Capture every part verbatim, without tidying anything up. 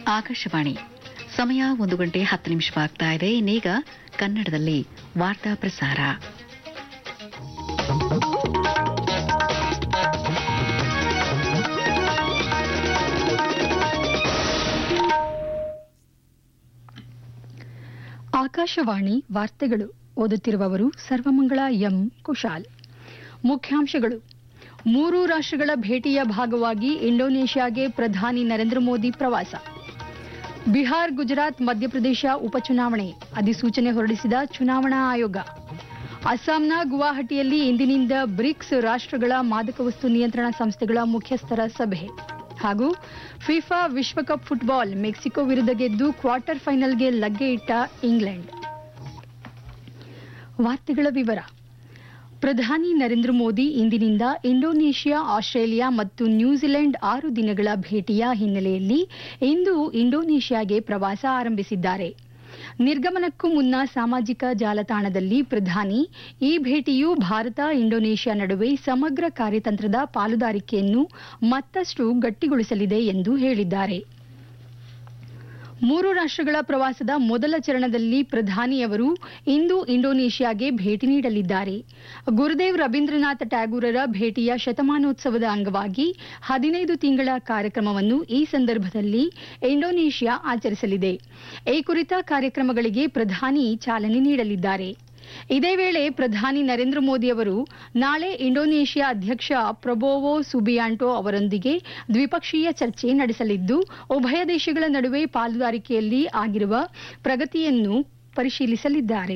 ಆಕಾಶವಾಣಿ ಸಮಯ ಒಂದು ಗಂಟೆ ಹತ್ತು ನಿಮಿಷವಾಗ್ತಾ ಇದೆ. ಇನ್ನೀಗ ಕನ್ನಡದಲ್ಲಿ ವಾರ್ತಾ ಪ್ರಸಾರ. ಆಕಾಶವಾಣಿ ವಾರ್ತೆಗಳು. ಓದುತ್ತಿರುವವರು ಸರ್ವಮಂಗಳ ಎಂ ಕುಶಾಲ್. ಮುಖ್ಯಾಂಶಗಳು: ಮೂರು ರಾಷ್ಟ್ರಗಳ ಭೇಟಿಯ ಭಾಗವಾಗಿ ಇಂಡೋನೇಷ್ಯಾಗೆ ಪ್ರಧಾನಿ ನರೇಂದ್ರ ಮೋದಿ ಪ್ರವಾಸ. ಬಿಹಾರ್, ಗುಜರಾತ್, ಮಧ್ಯಪ್ರದೇಶ ಉಪಚುನಾವಣೆ ಅಧಿಸೂಚನೆ ಹೊರಡಿಸಿದ ಚುನಾವಣಾ ಆಯೋಗ. ಅಸ್ಸಾಂನ ಗುವಾಹಟಿಯಲ್ಲಿ ಇಂದಿನಿಂದ ಬ್ರಿಕ್ಸ್ ರಾಷ್ಟ್ರಗಳ ಮಾದಕ ವಸ್ತು ನಿಯಂತ್ರಣ ಸಂಸ್ಥೆಗಳ ಮುಖ್ಯಸ್ಥರ ಸಭೆ. ಹಾಗೂ ಫಿಫಾ ವಿಶ್ವಕಪ್ ಫುಟ್ಬಾಲ್, ಮೆಕ್ಸಿಕೋ ವಿರುದ್ಧ ಗೆದ್ದು ಕ್ವಾರ್ಟರ್ ಫೈನಲ್ಗೆ ಲಗ್ಗೆ ಇಟ್ಟ ಇಂಗ್ಲೆಂಡ್. ವಾರ್ತೆಗಳ ವಿವರ. ಪ್ರಧಾನಿ ನರೇಂದ್ರ ಮೋದಿ ಇಂದಿನಿಂದ ಇಂಡೋನೇಷ್ಯಾ, ಆಸ್ಟ್ರೇಲಿಯಾ ಮತ್ತು ನ್ಯೂಜಿಲೆಂಡ್ ಆರು ದಿನಗಳ ಭೇಟಿಯ ಹಿನ್ನೆಲೆಯಲ್ಲಿ ಇಂದು ಇಂಡೋನೇಷ್ಯಾಗೆ ಪ್ರವಾಸ ಆರಂಭಿಸಿದ್ದಾರೆ. ನಿರ್ಗಮನಕ್ಕೂ ಮುನ್ನ ಸಾಮಾಜಿಕ ಜಾಲತಾಣದಲ್ಲಿ ಪ್ರಧಾನಿ ಈ ಭೇಟಿಯು ಭಾರತ ಇಂಡೋನೇಷ್ಯಾ ನಡುವೆ ಸಮಗ್ರ ಕಾರ್ಯತಂತ್ರದ ಪಾಲುದಾರಿಕೆಯನ್ನು ಮತ್ತಷ್ಟು ಗಟ್ಟಿಗೊಳಿಸಲಿದೆ ಎಂದು ಹೇಳಿದ್ದಾರೆ. ಮೂರು ರಾಷ್ಟ್ರಗಳ ಪ್ರವಾಸದ ಮೊದಲ ಚರಣದಲ್ಲಿ ಪ್ರಧಾನಿಯವರು ಇಂದು ಇಂಡೋನೇಷ್ಯಾಗೆ ಭೇಟಿ ನೀಡಲಿದ್ದಾರೆ. ಗುರುದೇವ್ ರವೀಂದ್ರನಾಥ ಟ್ಯಾಗೂರರ ಭೇಟಿಯ ಶತಮಾನೋತ್ಸವದ ಅಂಗವಾಗಿ ಹದಿನೈದು ತಿಂಗಳ ಕಾರ್ಯಕ್ರಮವನ್ನು ಈ ಸಂದರ್ಭದಲ್ಲಿ ಇಂಡೋನೇಷ್ಯಾ ಆಚರಿಸಲಿದೆ. ಈ ಕುರಿತ ಕಾರ್ಯಕ್ರಮಗಳಿಗೆ ಪ್ರಧಾನಿ ಚಾಲನೆ ನೀಡಲಿದ್ದಾರೆ. ಇದೇ ವೇಳೆ ಪ್ರಧಾನಿ ನರೇಂದ್ರ ಮೋದಿ ಅವರು ನಾಳೆ ಇಂಡೋನೇಷ್ಯಾ ಅಧ್ಯಕ್ಷ ಪ್ರಬೋವೋ ಸುಬಿಯಾಂಟೋ ಅವರೊಂದಿಗೆ ದ್ವಿಪಕ್ಷೀಯ ಚರ್ಚೆ ನಡೆಸಲಿದ್ದು, ಉಭಯ ದೇಶಗಳ ನಡುವೆ ಪಾಲುದಾರಿಕೆಯಲ್ಲಿ ಆಗಿರುವ ಪ್ರಗತಿಯನ್ನು ಪರಿಶೀಲಿಸಲಿದ್ದಾರೆ.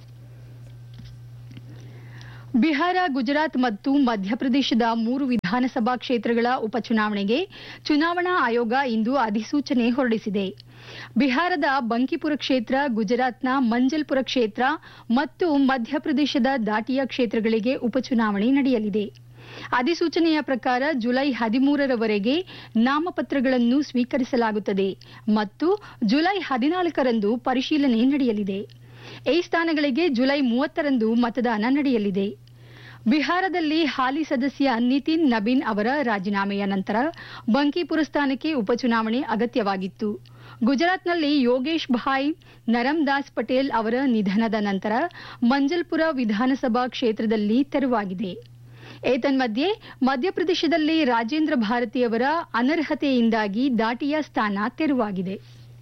ಬಿಹಾರ, ಗುಜರಾತ್ ಮತ್ತು ಮಧ್ಯಪ್ರದೇಶದ ಮೂರು ವಿಧಾನಸಭಾ ಕ್ಷೇತ್ರಗಳ ಉಪಚುನಾವಣೆಗೆ ಚುನಾವಣಾ ಆಯೋಗ ಇಂದು ಅಧಿಸೂಚನೆ ಹೊರಡಿಸಿದೆ. ಬಿಹಾರದ ಬಂಕಿಪುರ ಕ್ಷೇತ್ರ, ಗುಜರಾತ್ನ ಮಂಜಲ್ಪುರ ಕ್ಷೇತ್ರ ಮತ್ತು ಮಧ್ಯಪ್ರದೇಶದ ದಾಟಿಯಾ ಕ್ಷೇತ್ರಗಳಿಗೆ ಉಪಚುನಾವಣೆ ನಡೆಯಲಿದೆ. ಅಧಿಸೂಚನೆಯ ಪ್ರಕಾರ ಜುಲೈ ಹದಿಮೂರರವರೆಗೆ ನಾಮಪತ್ರಗಳನ್ನು ಸ್ವೀಕರಿಸಲಾಗುತ್ತದೆ ಮತ್ತು ಜುಲೈ ಹದಿನಾಲ್ಕರಂದು ಪರಿಶೀಲನೆ ನಡೆಯಲಿದೆ. ಈ ಸ್ಥಾನಗಳಿಗೆ ಜುಲೈ ಮೂವತ್ತರಂದು ಮತದಾನ ನಡೆಯಲಿದೆ. ಬಿಹಾರದಲ್ಲಿ ಹಾಲಿ ಸದಸ್ಯ ನಿತಿನ್ ನಬೀನ್ ಅವರ ರಾಜೀನಾಮೆಯ ನಂತರ ಬಂಕಿಪುರ ಸ್ಥಾನಕ್ಕೆ ಉಪಚುನಾವಣೆ ಅಗತ್ಯವಾಗಿತ್ತು. ಗುಜರಾತ್ನಲ್ಲಿ ಯೋಗೇಶ್ ಭಾಯ್ ನರಮ್ದಾಸ್ ಪಟೇಲ್ ಅವರ ನಿಧನದ ನಂತರ ಮಂಜಲ್ಪುರ ವಿಧಾನಸಭಾ ಕ್ಷೇತ್ರದಲ್ಲಿ ತೆರವಾಗಿದೆ. ಏತನ್ಮಧ್ಯೆ ಮಧ್ಯಪ್ರದೇಶದಲ್ಲಿ ರಾಜೇಂದ್ರ ಭಾರತಿ ಅವರ ಅನರ್ಹತೆಯಿಂದಾಗಿ ದಾಟಿಯಾ ಸ್ಥಾನ ತೆರವಾಗಿದೆ.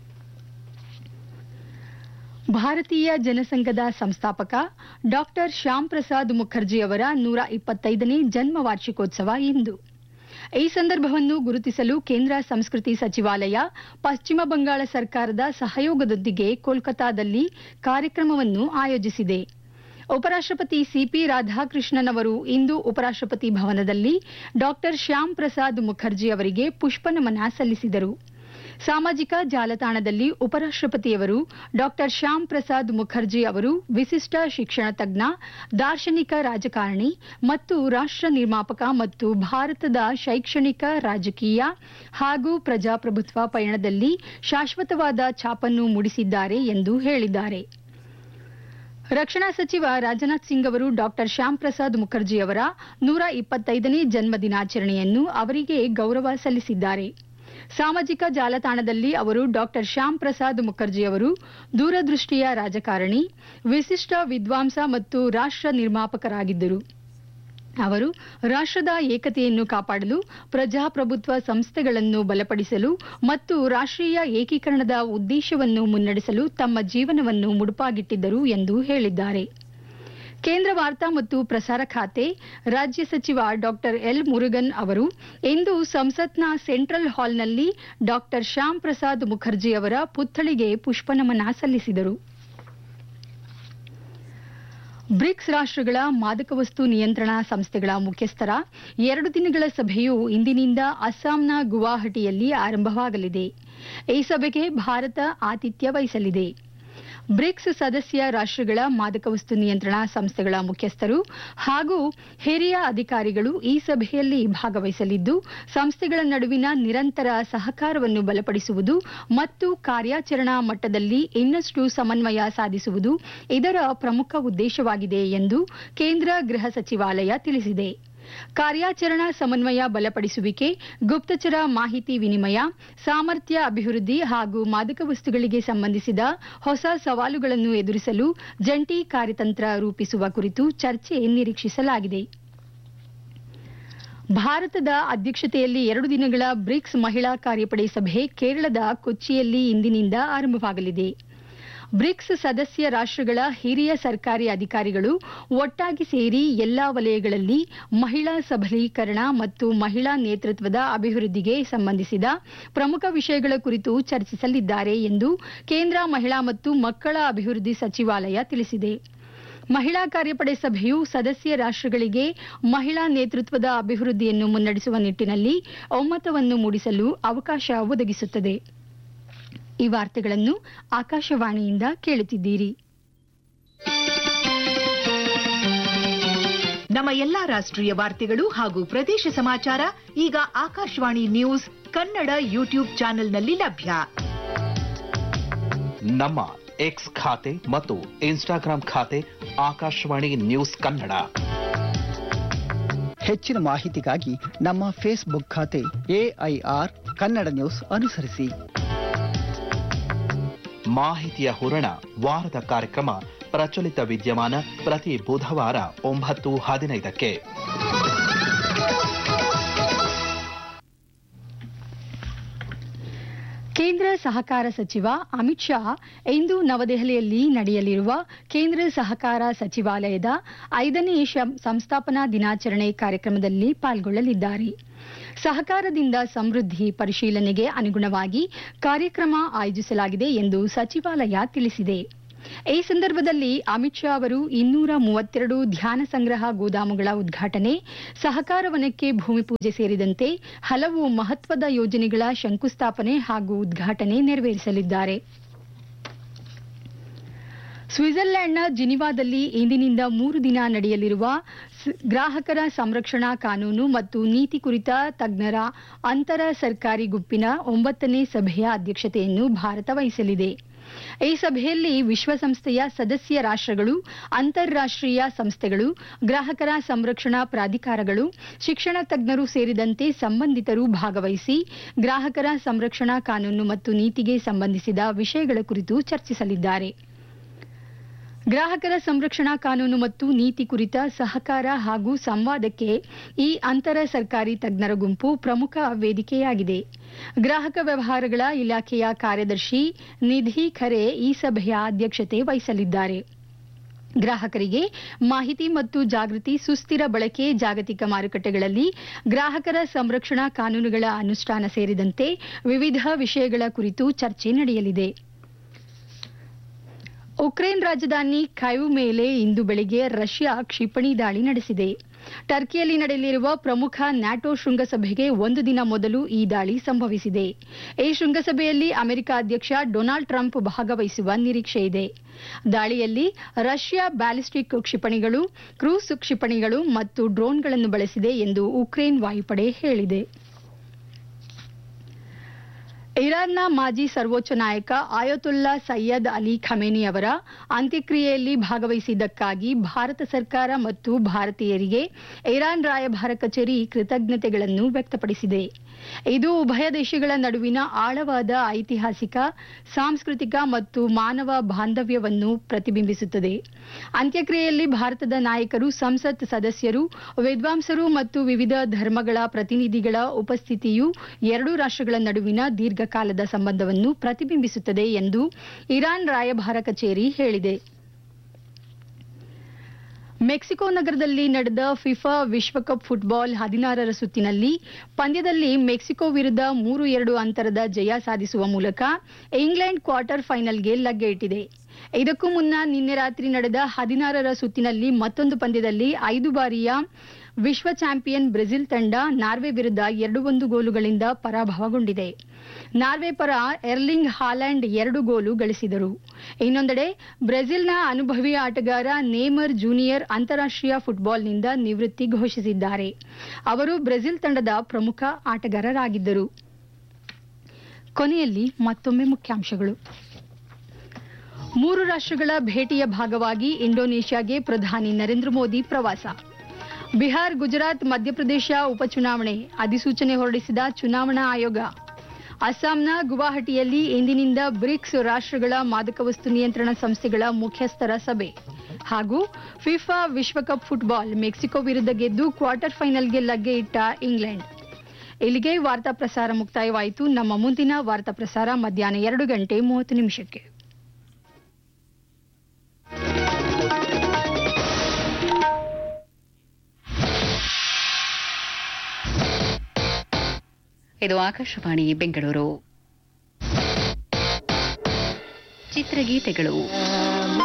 ಭಾರತೀಯ ಜನಸಂಘದ ಸಂಸ್ಥಾಪಕ ಡಾಕ್ಟರ್ ಶ್ಯಾಮ್ ಪ್ರಸಾದ್ ಮುಖರ್ಜಿ ಅವರ ನೂರ ಇಪ್ಪತ್ತೈದನೇ ಜನ್ಮ ವಾರ್ಷಿಕೋತ್ಸವ ಇಂದು. ಈ ಸಂದರ್ಭವನ್ನು ಗುರುತಿಸಲು ಕೇಂದ್ರ ಸಂಸ್ಕೃತಿ ಸಚಿವಾಲಯ ಪಶ್ಚಿಮ ಬಂಗಾಳ ಸರ್ಕಾರದ ಸಹಯೋಗದೊಂದಿಗೆ ಕೋಲ್ಕತಾದಲ್ಲಿ ಕಾರ್ಯಕ್ರಮವನ್ನು ಆಯೋಜಿಸಿದೆ. ಉಪರಾಷ್ಟ್ರಪತಿ ಸಿಪಿ ರಾಧಾಕೃಷ್ಣನ್ ಅವರು ಇಂದು ಉಪರಾಷ್ಟ್ರಪತಿ ಭವನದಲ್ಲಿ ಡಾಕ್ಟರ್ ಶ್ಯಾಮ್ ಪ್ರಸಾದ್ ಮುಖರ್ಜಿ ಅವರಿಗೆ ಪುಷ್ಪನಮನ ಸಲ್ಲಿಸಿದರು. ಸಾಮಾಜಿಕ ಜಾಲತಾಣದಲ್ಲಿ ಉಪರಾಷ್ಟ್ರಪತಿಯವರು ಡಾಕ್ಟರ್ ಶ್ಯಾಮ್ ಪ್ರಸಾದ್ ಮುಖರ್ಜಿ ಅವರು ವಿಶಿಷ್ಟ ಶಿಕ್ಷಣ ತಜ್ಞ, ದಾರ್ಶನಿಕ ರಾಜಕಾರಣಿ ಮತ್ತು ರಾಷ್ಟ್ರ ನಿರ್ಮಾಪಕ ಮತ್ತು ಭಾರತದ ಶೈಕ್ಷಣಿಕ, ರಾಜಕೀಯ ಹಾಗೂ ಪ್ರಜಾಪ್ರಭುತ್ವ ಪಯಣದಲ್ಲಿ ಶಾಶ್ವತವಾದ ಛಾಪನ್ನು ಮೂಡಿಸಿದ್ದಾರೆ ಎಂದು ಹೇಳಿದ್ದಾರೆ. ರಕ್ಷಣಾ ಸಚಿವ ರಾಜನಾಥ್ ಸಿಂಗ್ ಅವರು ಡಾಕ್ಟರ್ ಶ್ಯಾಮ್ ಪ್ರಸಾದ್ ಮುಖರ್ಜಿ ಅವರ ನೂರ ಇಪ್ಪತ್ತೈದನೇ ಜನ್ಮ ದಿನಾಚರಣೆಯನ್ನು ಅವರಿಗೆ ಗೌರವ ಸಲ್ಲಿಸಿದ್ದಾರೆ. ಸಾಮಾಜಿಕ ಜಾಲತಾಣದಲ್ಲಿ ಅವರು ಡಾಕ್ಟರ್ ಶ್ಯಾಮ್ ಪ್ರಸಾದ್ ಮುಖರ್ಜಿ ಅವರು ದೂರದೃಷ್ಟಿಯ ರಾಜಕಾರಣಿ, ವಿಶಿಷ್ಟ ವಿದ್ವಾಂಸ ಮತ್ತು ರಾಷ್ಟ್ರ ನಿರ್ಮಾಪಕರಾಗಿದ್ದರು. ಅವರು ರಾಷ್ಟ್ರದ ಏಕತೆಯನ್ನು ಕಾಪಾಡಲು, ಪ್ರಜಾಪ್ರಭುತ್ವ ಸಂಸ್ಥೆಗಳನ್ನು ಬಲಪಡಿಸಲು ಮತ್ತು ರಾಷ್ಟ್ರೀಯ ಏಕೀಕರಣದ ಉದ್ದೇಶವನ್ನು ಮುನ್ನಡೆಸಲು ತಮ್ಮ ಜೀವನವನ್ನು ಮುಡುಪಾಗಿಟ್ಟಿದ್ದರು ಎಂದು ಹೇಳಿದ್ದಾರೆ. ಕೇಂದ್ರ ವಾರ್ತಾ ಮತ್ತು ಪ್ರಸಾರ ಖಾತೆ ರಾಜ್ಯ ಸಚಿವ ಡಾಕ್ಟರ್ ಎಲ್ ಮುರುಗನ್ ಅವರು ಇಂದು ಸಂಸತ್ನ ಸೆಂಟ್ರಲ್ ಹಾಲ್ನಲ್ಲಿ ಡಾಕ್ಟರ್ ಶ್ಯಾಮ್ ಪ್ರಸಾದ್ ಮುಖರ್ಜಿ ಅವರ ಪುತ್ಥಳಿಗೆ ಪುಷ್ಪನಮನ ಸಲ್ಲಿಸಿದರು. ಬ್ರಿಕ್ಸ್ ರಾಷ್ಟ್ರಗಳ ಮಾದಕ ವಸ್ತು ನಿಯಂತ್ರಣಾ ಸಂಸ್ಥೆಗಳ ಮುಖ್ಯಸ್ಥರ ಎರಡು ದಿನಗಳ ಸಭೆಯು ಇಂದಿನಿಂದ ಅಸ್ಸಾಂನ ಗುವಾಹಟಿಯಲ್ಲಿ ಆರಂಭವಾಗಲಿದೆ. ಈ ಸಭೆಗೆ ಭಾರತ ಆತಿಥ್ಯ ವಹಿಸಲಿದೆ. ಬ್ರಿಕ್ಸ್ ಸದಸ್ಯ ರಾಷ್ಟ್ರಗಳ ಮಾದಕ ವಸ್ತು ನಿಯಂತ್ರಣಾ ಸಂಸ್ಥೆಗಳ ಮುಖ್ಯಸ್ಥರು ಹಾಗೂ ಹಿರಿಯ ಅಧಿಕಾರಿಗಳು ಈ ಸಭೆಯಲ್ಲಿ ಭಾಗವಹಿಸಲಿದ್ದು, ಸಂಸ್ಥೆಗಳ ನಡುವಿನ ನಿರಂತರ ಸಹಕಾರವನ್ನು ಬಲಪಡಿಸುವುದು ಮತ್ತು ಕಾರ್ಯಾಚರಣಾ ಮಟ್ಟದಲ್ಲಿ ಇನ್ನಷ್ಟು ಸಮನ್ವಯ ಸಾಧಿಸುವುದು ಇದರ ಪ್ರಮುಖ ಉದ್ದೇಶವಾಗಿದೆ ಎಂದು ಕೇಂದ್ರ ಗೃಹ ಸಚಿವಾಲಯ ತಿಳಿಸಿದೆ. ಕಾರ್ಯಾಚರಣಾ ಸಮನ್ವಯ ಬಲಪಡಿಸುವಿಕೆ, ಗುಪ್ತಚರ ಮಾಹಿತಿ ವಿನಿಮಯ, ಸಾಮರ್ಥ್ಯ ಅಭಿವೃದ್ಧಿ ಹಾಗೂ ಮಾದಕ ವಸ್ತುಗಳಿಗೆ ಸಂಬಂಧಿಸಿದ ಹೊಸ ಸವಾಲುಗಳನ್ನು ಎದುರಿಸಲು ಜಂಟಿ ಕಾರ್ಯತಂತ್ರ ರೂಪಿಸುವ ಕುರಿತು ಚರ್ಚೆ ನಿರೀಕ್ಷಿಸಲಾಗಿದೆ. ಭಾರತದ ಅಧ್ಯಕ್ಷತೆಯಲ್ಲಿ ಎರಡು ದಿನಗಳ ಬ್ರಿಕ್ಸ್ ಮಹಿಳಾ ಕಾರ್ಯಪಡೆ ಸಭೆ ಕೇರಳದ ಕೊಚ್ಚಿಯಲ್ಲಿ ಇಂದಿನಿಂದ ಆರಂಭವಾಗಲಿದೆ. ಬ್ರಿಕ್ಸ್ ಸದಸ್ಯ ರಾಷ್ಟ್ರಗಳ ಹಿರಿಯ ಸರ್ಕಾರಿ ಅಧಿಕಾರಿಗಳು ಒಟ್ಟಾಗಿ ಸೇರಿ ಎಲ್ಲಾ ವಲಯಗಳಲ್ಲಿ ಮಹಿಳಾ ಸಬಲೀಕರಣ ಮತ್ತು ಮಹಿಳಾ ನೇತೃತ್ವದ ಅಭಿವೃದ್ಧಿಗೆ ಸಂಬಂಧಿಸಿದ ಪ್ರಮುಖ ವಿಷಯಗಳ ಕುರಿತು ಚರ್ಚಿಸಲಿದ್ದಾರೆ ಎಂದು ಕೇಂದ್ರ ಮಹಿಳಾ ಮತ್ತು ಮಕ್ಕಳ ಅಭಿವೃದ್ಧಿ ಸಚಿವಾಲಯ ತಿಳಿಸಿದೆ. ಮಹಿಳಾ ಕಾರ್ಯಪಡೆ ಸಭೆಯು ಸದಸ್ಯ ರಾಷ್ಟ್ರಗಳಿಗೆ ಮಹಿಳಾ ನೇತೃತ್ವದ ಅಭಿವೃದ್ಧಿಯನ್ನು ಮುನ್ನಡೆಸುವ ನಿಟ್ಟಿನಲ್ಲಿ ಒಮ್ಮತವನ್ನು ಮೂಡಿಸಲು ಅವಕಾಶ ಒದಗಿಸುತ್ತದೆ. ಈ ವಾರ್ತೆಗಳನ್ನು ಆಕಾಶವಾಣಿಯಿಂದ ಕೇಳುತ್ತಿದ್ದೀರಿ. ನಮ್ಮ ಎಲ್ಲಾ ರಾಷ್ಟ್ರೀಯ ವಾರ್ತೆಗಳು ಹಾಗೂ ಪ್ರದೇಶ ಸಮಾಚಾರ ಈಗ ಆಕಾಶವಾಣಿ ನ್ಯೂಸ್ ಕನ್ನಡ ಯೂಟ್ಯೂಬ್ ಚಾನೆಲ್ನಲ್ಲಿ ಲಭ್ಯ. ನಮ್ಮ ಎಕ್ಸ್ ಖಾತೆ ಮತ್ತು ಇನ್ಸ್ಟಾಗ್ರಾಂ ಖಾತೆ ಆಕಾಶವಾಣಿ ನ್ಯೂಸ್ ಕನ್ನಡ. ಹೆಚ್ಚಿನ ಮಾಹಿತಿಗಾಗಿ ನಮ್ಮ ಫೇಸ್ಬುಕ್ ಖಾತೆ ಎಐಆರ್ ಕನ್ನಡ ನ್ಯೂಸ್ ಅನುಸರಿಸಿ. ಮಾಹಿತಿಯ ಹೂರಣ ವಾರದ ಕಾರ್ಯಕ್ರಮ ಪ್ರಚಲಿತ ವಿದ್ಯಮಾನ ಪ್ರತಿ ಬುಧವಾರ ಒಂಬತ್ತು ಹದಿನೈದಕ್ಕೆ. ಕೇಂದ್ರ ಸಹಕಾರ ಸಚಿವ ಅಮಿತ್ ಶಾ ಇಂದು ನವದೆಹಲಿಯಲ್ಲಿ ನಡೆಯಲಿರುವ ಕೇಂದ್ರ ಸಹಕಾರ ಸಚಿವಾಲಯದ ಐದನೇ ಸಂಸ್ಥಾಪನಾ ದಿನಾಚರಣೆ ಕಾರ್ಯಕ್ರಮದಲ್ಲಿ ಪಾಲ್ಗೊಳ್ಳಲಿದ್ದಾರೆ. ಸಹಕಾರದಿಂದ ಸಮೃದ್ಧಿ ಪರಿಶೀಲನೆಗೆ ಅನುಗುಣವಾಗಿ ಕಾರ್ಯಕ್ರಮ ಆಯೋಜಿಸಲಾಗಿದೆ ಎಂದು ಸಚಿವಾಲಯ ತಿಳಿಸಿದೆ. ಈ ಸಂದರ್ಭದಲ್ಲಿ ಅಮಿತ್ ಶಾ ಅವರು ಇನ್ನೂರ ಮೂವತ್ತೆರಡು ಧ್ಯಾನ ಸಂಗ್ರಹ ಗೋದಾಮುಗಳ ಉದ್ಘಾಟನೆ, ಸಹಕಾರ ವನಕ್ಕೆ ಭೂಮಿ ಪೂಜೆ ಸೇರಿದಂತೆ ಹಲವು ಮಹತ್ವದ ಯೋಜನೆಗಳ ಶಂಕುಸ್ಥಾಪನೆ ಹಾಗೂ ಉದ್ಘಾಟನೆ ನೆರವೇರಿಸಲಿದ್ದಾರೆ. ಸ್ವಿಟ್ಜರ್ಲೆಂಡ್ನ ಜಿನಿವಾದಲ್ಲಿ ಇಂದಿನಿಂದ ಮೂರು ದಿನ ನಡೆಯಲಿರುವ ಗ್ರಾಹಕರ ಸಂರಕ್ಷಣಾ ಕಾನೂನು ಮತ್ತು ನೀತಿ ಕುರಿತ ತಜ್ಞರ ಅಂತರ ಸರ್ಕಾರಿ ಗುಂಪಿನ ಒಂಬತ್ತನೇ ಸಭೆಯ ಅಧ್ಯಕ್ಷತೆಯನ್ನು ಭಾರತ ವಹಿಸಲಿದೆ. ಈ ಸಭೆಯಲ್ಲಿ ವಿಶ್ವಸಂಸ್ಥೆಯ ಸದಸ್ಯ ರಾಷ್ಟ್ರಗಳು, ಅಂತಾರಾಷ್ಟ್ರೀಯ ಸಂಸ್ಥೆಗಳು, ಗ್ರಾಹಕರ ಸಂರಕ್ಷಣಾ ಪ್ರಾಧಿಕಾರಗಳು, ಶಿಕ್ಷಣ ತಜ್ಞರು ಸೇರಿದಂತೆ ಸಂಬಂಧಿತರು ಭಾಗವಹಿಸಿ ಗ್ರಾಹಕರ ಸಂರಕ್ಷಣಾ ಕಾನೂನು ಮತ್ತು ನೀತಿಗೆ ಸಂಬಂಧಿಸಿದ ವಿಷಯಗಳ ಕುರಿತು ಚರ್ಚಿಸಲಿದ್ದಾರೆ. ಗ್ರಾಹಕರ ಸಂರಕ್ಷಣಾ ಕಾನೂನು ಮತ್ತು ನೀತಿ ಕುರಿತ ಸಹಕಾರ ಹಾಗೂ ಸಂವಾದಕ್ಕೆ ಈ ಅಂತರ ಸರ್ಕಾರಿ ತಜ್ಞರ ಗುಂಪು ಪ್ರಮುಖ ವೇದಿಕೆಯಾಗಿದೆ. ಗ್ರಾಹಕ ವ್ಯವಹಾರಗಳ ಇಲಾಖೆಯ ಕಾರ್ಯದರ್ಶಿ ನಿಧಿ ಖರೆ ಈ ಸಭೆಯ ಅಧ್ಯಕ್ಷತೆ ವಹಿಸಲಿದ್ದಾರೆ. ಗ್ರಾಹಕರಿಗೆ ಮಾಹಿತಿ ಮತ್ತು ಜಾಗೃತಿ, ಸುಸ್ಥಿರ ಬಳಕೆ, ಜಾಗತಿಕ ಮಾರುಕಟ್ಟೆಗಳಲ್ಲಿ ಗ್ರಾಹಕರ ಸಂರಕ್ಷಣಾ ಕಾನೂನುಗಳ ಅನುಷ್ಠಾನ ಸೇರಿದಂತೆ ವಿವಿಧ ವಿಷಯಗಳ ಕುರಿತು ಚರ್ಚೆ ನಡೆಯಲಿದೆ. ಉಕ್ರೇನ್ ರಾಜಧಾನಿ ಕೈವ್ ಮೇಲೆ ಇಂದು ಬೆಳಗ್ಗೆ ರಷ್ಯಾ ಕ್ಷಿಪಣಿ ದಾಳಿ ನಡೆಸಿದೆ. ಟರ್ಕಿಯಲ್ಲಿ ನಡೆಯಲಿರುವ ಪ್ರಮುಖ ನ್ಯಾಟೋ ಶೃಂಗಸಭೆಗೆ ಒಂದು ದಿನ ಮೊದಲು ಈ ದಾಳಿ ಸಂಭವಿಸಿದೆ. ಈ ಶೃಂಗಸಭೆಯಲ್ಲಿ ಅಮೆರಿಕ ಅಧ್ಯಕ್ಷ ಡೊನಾಲ್ಡ್ ಟ್ರಂಪ್ ಭಾಗವಹಿಸುವ ನಿರೀಕ್ಷೆ ಇದೆ. ದಾಳಿಯಲ್ಲಿ ರಷ್ಯಾ ಬ್ಯಾಲಿಸ್ಟಿಕ್ ಕ್ಷಿಪಣಿಗಳು, ಕ್ರೂಸ್ ಕ್ಷಿಪಣಿಗಳು ಮತ್ತು ಡ್ರೋನ್ಗಳನ್ನು ಬಳಸಿದೆ ಎಂದು ಉಕ್ರೇನ್ ವಾಯುಪಡೆ ಹೇಳಿದೆ. ಇರಾನ್ನ ಮಾಜಿ ಸರ್ವೋಚ್ಚ ನಾಯಕ ಆಯತುಲ್ಲಾ ಸೈಯದ್ ಅಲಿ ಖಮೇನಿ ಅವರ ಅಂತ್ಯಕ್ರಿಯೆಯಲ್ಲಿ ಭಾಗವಹಿಸಿದ್ದಕ್ಕಾಗಿ ಭಾರತ ಸರ್ಕಾರ ಮತ್ತು ಭಾರತೀಯರಿಗೆ ಇರಾನ್ ರಾಯಭಾರ ಕಚೇರಿ ಕೃತಜ್ಞತೆಗಳನ್ನು ವ್ಯಕ್ತಪಡಿಸಿದೆ. ಇದು ಉಭಯ ದೇಶಗಳ ನಡುವಿನ ಆಳವಾದ ಐತಿಹಾಸಿಕ, ಸಾಂಸ್ಕೃತಿಕ ಮತ್ತು ಮಾನವ ಬಾಂಧವ್ಯವನ್ನು ಪ್ರತಿಬಿಂಬಿಸುತ್ತದೆ. ಅಂತ್ಯಕ್ರಿಯೆಯಲ್ಲಿ ಭಾರತದ ನಾಯಕರು, ಸಂಸತ್ ಸದಸ್ಯರು, ವಿದ್ವಾಂಸರು ಮತ್ತು ವಿವಿಧ ಧರ್ಮಗಳ ಪ್ರತಿನಿಧಿಗಳ ಉಪಸ್ಥಿತಿಯು ಎರಡೂ ರಾಷ್ಟ್ರಗಳ ನಡುವಿನ ದೀರ್ಘಕಾಲದ ಸಂಬಂಧವನ್ನು ಪ್ರತಿಬಿಂಬಿಸುತ್ತದೆ ಎಂದು ಇರಾನ್ ರಾಯಭಾರ ಕಚೇರಿ ಹೇಳಿದೆ. ಮೆಕ್ಸಿಕೋ ನಗರದಲ್ಲಿ ನಡೆದ ಫಿಫಾ ವಿಶ್ವಕಪ್ ಫುಟ್ಬಾಲ್ ಹದಿನಾರರ ಸುತ್ತಿನಲ್ಲಿ ಪಂದ್ಯದಲ್ಲಿ ಮೆಕ್ಸಿಕೋ ವಿರುದ್ಧ ಮೂರು ಎರಡು ಅಂತರದ ಜಯ ಸಾಧಿಸುವ ಮೂಲಕ ಇಂಗ್ಲೆಂಡ್ ಕ್ವಾರ್ಟರ್ ಫೈನಲ್ಗೆ ಲಗ್ಗೆ ಇಟ್ಟಿದೆ. ಇದಕ್ಕೂ ಮುನ್ನ ನಿನ್ನೆ ರಾತ್ರಿ ನಡೆದ ಹದಿನಾರರ ಸುತ್ತಿನಲ್ಲಿ ಮತ್ತೊಂದು ಪಂದ್ಯದಲ್ಲಿ ಐದು ಬಾರಿಯ ವಿಶ್ವ ಚಾಂಪಿಯನ್ ಬ್ರೆಜಿಲ್ ತಂಡ ನಾರ್ವೆ ವಿರುದ್ಧ ಎರಡು ಒಂದು ಗೋಲುಗಳಿಂದ ಪರಾಭವಗೊಂಡಿದೆ. ನಾರ್ವೆ ಪರ ಎರ್ಲಿಂಗ್ ಹಾಲೆಂಡ್ ಎರಡು ಗೋಲು ಗಳಿಸಿದರು. ಇನ್ನೊಂದೆಡೆ ಬ್ರೆಜಿಲ್ನ ಅನುಭವಿ ಆಟಗಾರ ನೇಮರ್ ಜೂನಿಯರ್ ಅಂತಾರಾಷ್ಟ್ರೀಯ ಫುಟ್ಬಾಲ್ನಿಂದ ನಿವೃತ್ತಿ ಘೋಷಿಸಿದ್ದಾರೆ. ಅವರು ಬ್ರೆಜಿಲ್ ತಂಡದ ಪ್ರಮುಖ ಆಟಗಾರರಾಗಿದ್ದರು. ಕೊನೆಯಲ್ಲಿ ಮತ್ತೊಮ್ಮೆ ಮುಖ್ಯಾಂಶಗಳು. ಮೂರು ರಾಷ್ಟ್ರಗಳ ಭೇಟಿಯ ಭಾಗವಾಗಿ ಇಂಡೋನೇಷ್ಯಾಗೆ ಪ್ರಧಾನಿ ನರೇಂದ್ರ ಮೋದಿ ಪ್ರವಾಸ. ಬಿಹಾರ್, ಗುಜರಾತ್, ಮಧ್ಯಪ್ರದೇಶ ಉಪಚುನಾವಣೆ ಅಧಿಸೂಚನೆ ಹೊರಡಿಸಿದ ಚುನಾವಣಾ ಆಯೋಗ. ಅಸ್ಸಾಂನ ಗುವಾಹಟಿಯಲ್ಲಿ ಇಂದಿನಿಂದ ಬ್ರಿಕ್ಸ್ ರಾಷ್ಟ್ರಗಳ ಮಾದಕ ವಸ್ತು ನಿಯಂತ್ರಣ ಸಂಸ್ಥೆಗಳ ಮುಖ್ಯಸ್ಥರ ಸಭೆ. ಹಾಗೂ ಫಿಫಾ ವಿಶ್ವಕಪ್ ಫುಟ್ಬಾಲ್ ಮೆಕ್ಸಿಕೋ ವಿರುದ್ಧ ಗೆದ್ದು ಕ್ವಾರ್ಟರ್ ಫೈನಲ್ಗೆ ಲಗ್ಗೆ ಇಟ್ಟ ಇಂಗ್ಲೆಂಡ್. ಇಲ್ಲಿಗೆ ವಾರ್ತಾ ಪ್ರಸಾರ ಮುಕ್ತಾಯವಾಯಿತು. ನಮ್ಮ ಮುಂದಿನ ವಾರ್ತಾ ಪ್ರಸಾರ ಮಧ್ಯಾಹ್ನ ಎರಡು ಗಂಟೆ ಮೂವತ್ತು ನಿಮಿಷಕ್ಕೆ. ಇದು ಆಕಾಶವಾಣಿ ಬೆಂಗಳೂರು. ಚಿತ್ರಗೀತೆಗಳು